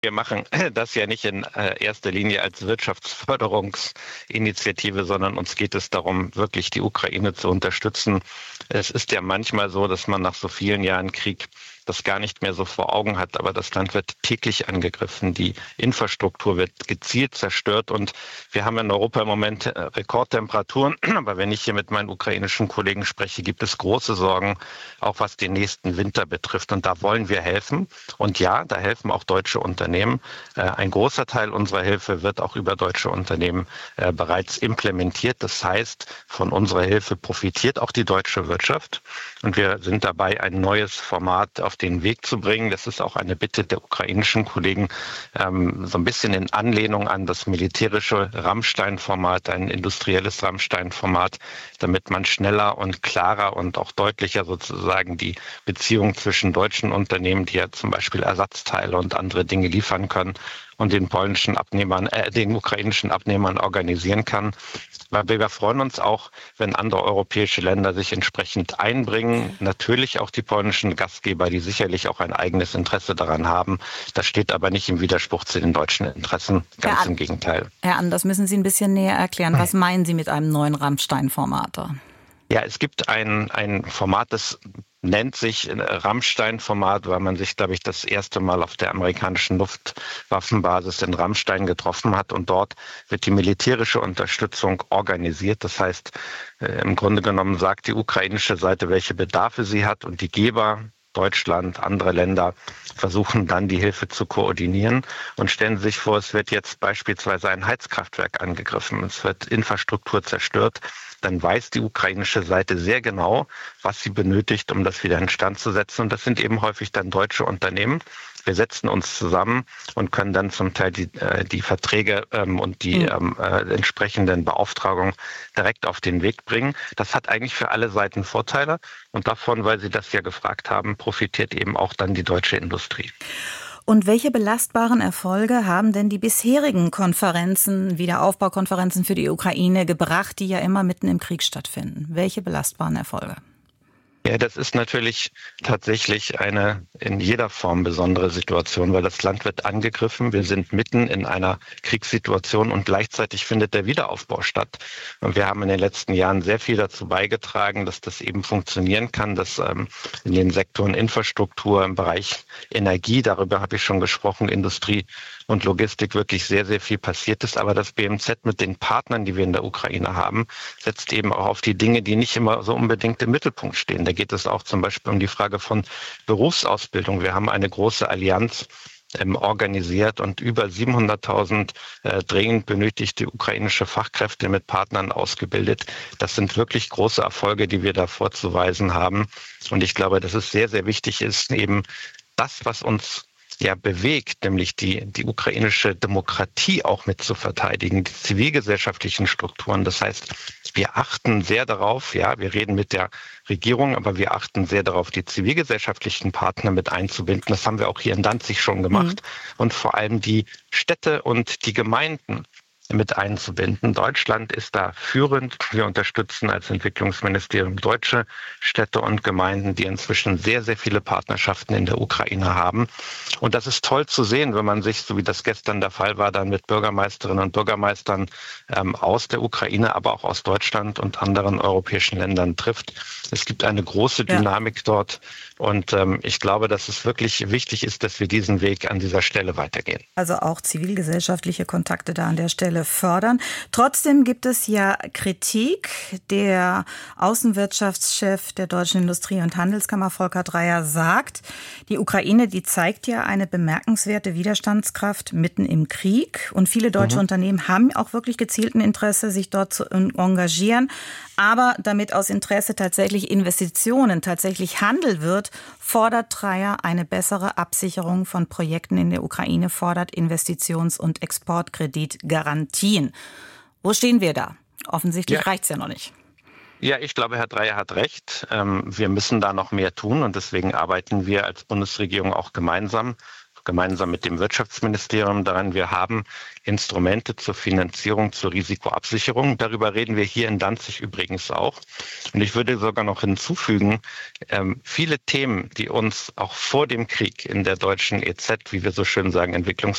Wir machen das ja nicht in erster Linie als Wirtschaftsförderungsinitiative, sondern uns geht es darum, wirklich die Ukraine zu unterstützen. Es ist ja manchmal so, dass man nach so vielen Jahren Krieg das gar nicht mehr so vor Augen hat, aber das Land wird täglich angegriffen, die Infrastruktur wird gezielt zerstört und wir haben in Europa im Moment Rekordtemperaturen, aber wenn ich hier mit meinen ukrainischen Kollegen spreche, gibt es große Sorgen, auch was den nächsten Winter betrifft und da wollen wir helfen und ja, da helfen auch deutsche Unternehmen. Ein großer Teil unserer Hilfe wird auch über deutsche Unternehmen bereits implementiert, das heißt, von unserer Hilfe profitiert auch die deutsche Wirtschaft und wir sind dabei, ein neues Format auf den Weg zu bringen. Das ist auch eine Bitte der ukrainischen Kollegen, so ein bisschen in Anlehnung an das militärische Rammstein-Format, ein industrielles Rammstein-Format, damit man schneller und klarer und auch deutlicher sozusagen die Beziehung zwischen deutschen Unternehmen, die ja zum Beispiel Ersatzteile und andere Dinge liefern können, und den den ukrainischen Abnehmern organisieren kann. Weil wir freuen uns auch, wenn andere europäische Länder sich entsprechend einbringen. Natürlich auch die polnischen Gastgeber, die sicherlich auch ein eigenes Interesse daran haben. Das steht aber nicht im Widerspruch zu den deutschen Interessen, ganz im Gegenteil. Herr An, das müssen Sie ein bisschen näher erklären. Was meinen Sie mit einem neuen Rammstein-Format? Ja, es gibt ein Format, das nennt sich Rammstein-Format, weil man sich, glaube ich, das erste Mal auf der amerikanischen Luftwaffenbasis in Rammstein getroffen hat. Und dort wird die militärische Unterstützung organisiert. Das heißt, im Grunde genommen sagt die ukrainische Seite, welche Bedarfe sie hat. Und die Geber, Deutschland, andere Länder, versuchen dann die Hilfe zu koordinieren und stellen sich vor, es wird jetzt beispielsweise ein Heizkraftwerk angegriffen, es wird Infrastruktur zerstört. Dann weiß die ukrainische Seite sehr genau, was sie benötigt, um das wieder instand zu setzen. Und das sind eben häufig dann deutsche Unternehmen. Wir setzen uns zusammen und können dann zum Teil die Verträge und die entsprechenden Beauftragungen direkt auf den Weg bringen. Das hat eigentlich für alle Seiten Vorteile. Und davon, weil Sie das ja gefragt haben, profitiert eben auch dann die deutsche Industrie. Und welche belastbaren Erfolge haben denn die bisherigen Konferenzen, Wiederaufbaukonferenzen für die Ukraine gebracht, die ja immer mitten im Krieg stattfinden? Welche belastbaren Erfolge? Ja, das ist natürlich tatsächlich eine in jeder Form besondere Situation, weil das Land wird angegriffen. Wir sind mitten in einer Kriegssituation und gleichzeitig findet der Wiederaufbau statt. Und wir haben in den letzten Jahren sehr viel dazu beigetragen, dass das eben funktionieren kann, dass in den Sektoren Infrastruktur, im Bereich Energie, darüber habe ich schon gesprochen, Industrie und Logistik wirklich sehr, sehr viel passiert ist. Aber das BMZ mit den Partnern, die wir in der Ukraine haben, setzt eben auch auf die Dinge, die nicht immer so unbedingt im Mittelpunkt stehen. Da geht es auch zum Beispiel um die Frage von Berufsausbildung. Wir haben eine große Allianz organisiert und über 700.000 dringend benötigte ukrainische Fachkräfte mit Partnern ausgebildet. Das sind wirklich große Erfolge, die wir da vorzuweisen haben. Und ich glaube, dass es sehr, sehr wichtig ist, eben das, was uns bewegt, nämlich die ukrainische Demokratie auch mit zu verteidigen, die zivilgesellschaftlichen Strukturen. Das heißt, wir achten sehr darauf, wir reden mit der Regierung, aber wir achten sehr darauf, die zivilgesellschaftlichen Partner mit einzubinden. Das haben wir auch hier in Danzig schon gemacht. Und vor allem die Städte und die Gemeinden mit einzubinden. Deutschland ist da führend. Wir unterstützen als Entwicklungsministerium deutsche Städte und Gemeinden, die inzwischen sehr, sehr viele Partnerschaften in der Ukraine haben. Und das ist toll zu sehen, wenn man sich, so wie das gestern der Fall war, dann mit Bürgermeisterinnen und Bürgermeistern aus der Ukraine, aber auch aus Deutschland und anderen europäischen Ländern trifft. Es gibt eine große Dynamik dort. Und ich glaube, dass es wirklich wichtig ist, dass wir diesen Weg an dieser Stelle weitergehen. Also auch zivilgesellschaftliche Kontakte da an der Stelle fördern. Trotzdem gibt es ja Kritik. Der Außenwirtschaftschef der Deutschen Industrie- und Handelskammer, Volker Dreyer, sagt, die Ukraine, die zeigt ja eine bemerkenswerte Widerstandskraft mitten im Krieg. Und viele deutsche Unternehmen haben auch wirklich gezielten Interesse, sich dort zu engagieren. Aber damit aus Interesse tatsächlich Investitionen, tatsächlich Handel wird, fordert Dreyer eine bessere Absicherung von Projekten in der Ukraine, fordert Investitions- und Exportkreditgarantien. Wo stehen wir da? Offensichtlich reicht es ja noch nicht. Ja, ich glaube, Herr Dreyer hat recht. Wir müssen da noch mehr tun und deswegen arbeiten wir als Bundesregierung auch gemeinsam mit dem Wirtschaftsministerium daran. Wir haben Instrumente zur Finanzierung, zur Risikoabsicherung. Darüber reden wir hier in Danzig übrigens auch. Und ich würde sogar noch hinzufügen, viele Themen, die uns auch vor dem Krieg in der deutschen EZ, wie wir so schön sagen,